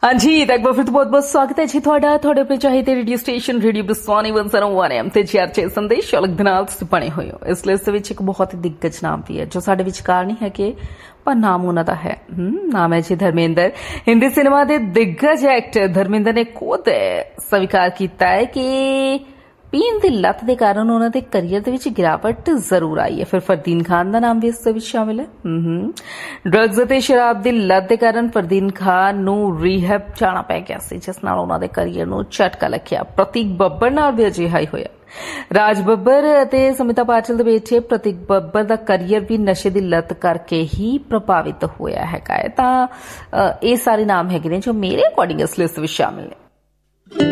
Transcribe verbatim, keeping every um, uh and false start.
हाँ जी, तो एक बार फिर तो बहुत बहुत स्वागत है जी ਤੁਹਾਡਾ ਤੁਹਾਡੇ ਆਪਣੇ ਚਾਹੀਦੇ ਰੇਡੀਓ ਸਟੇਸ਼ਨ ਰੇਡੀਓ ਬਸਵਾਨੀ ਇੱਕ ਸੌ ਇੱਕ ਐਮ ਤੇ ਚਰਚੇ ਸੰਦੇਸ਼ ਅਲੱਗ ਦੇ ਨਾਲ ਤੁਸੀਂ ਬਣੇ ਹੋਏ ਹੋ। ਇਸ ਲਿਸਟ ਵਿੱਚ ਇੱਕ ਬਹੁਤ ਹੀ ਦਿੱਗਜ ਨਾਮ ਵੀ ਹੈ ਜੋ ਸਾਡੇ ਵਿਚਕਾਰ ਨਹੀਂ ਹੈ ਕਿ ਪਰ ਨਾਮ ਉਹਨਾਂ ਦਾ ਹੈ। ਨਾਮ ਹੈ ਜੀ ਧਰਮਿੰਦਰ। ਹਿੰਦੀ ਸਿਨੇਮਾ ਦੇ ਦਿੱਗਜ ਐਕਟਰ ਧਰਮਿੰਦਰ ਨੇ ਖੁਦ ਸਵੀਕਾਰ ਕੀਤਾ ਹੈ ਕਿ ਪੀਣ ਦੀ ਲੱਤ ਦੇ ਕਾਰਨ ਉਹਨਾਂ ਦੇ ਕਰੀਅਰ ਦੇ ਵਿੱਚ ਗਿਰਾਵਟ ਜ਼ਰੂਰ ਆਈ ਹੈ। ਫਿਰ ਫਰਦੀਨ ਖਾਨ ਦਾ ਨਾਮ ਵੀ ਇਸ ਦੇ ਵਿੱਚ ਸ਼ਾਮਿਲ ਹੈ। ਡਰੱਗਸ ਅਤੇ ਸ਼ਰਾਬ ਦੀ ਲੱਤ ਦੇ ਕਾਰਨ ਫਰਦੀਨ ਖਾਨ ਨੂੰ ਰੀਹੈਬ ਜਾਣਾ ਪੈ ਗਿਆ ਸੀ, ਜਿਸ ਨਾਲ ਉਹਨਾਂ ਦੇ ਕਰੀਅਰ ਨੂੰ ਝਟਕਾ ਲੱਗਿਆ। ਪ੍ਰਤੀਕ ਬੱਬਰ ਨਾਲ ਵੀ ਅਜਿਹਾ ਹੀ ਹੋਇਆ। ਰਾਜ ਬੱਬਰ ਅਤੇ ਸਮਿਤਾ ਪਾਟਿਲ ਦੇ ਬੇਟੇ ਪ੍ਰਤੀਕ ਬੱਬਰ ਦਾ ਕਰੀਅਰ ਵੀ ਨਸ਼ੇ ਦੀ ਲੱਤ ਕਰਕੇ ਹੀ ਪ੍ਰਭਾਵਿਤ ਹੋਇਆ ਹੈਗਾ ਹੈ। ਤਾਂ ਇਹ ਸਾਰੇ ਨਾਮ ਹੈਗੇ ਨੇ ਜੋ ਮੇਰੇ ਅਕੋਰਡਿੰਗ ਇਸ ਲਿਸਟ ਵਿੱਚ ਸ਼ਾਮਿਲ ਨੇ।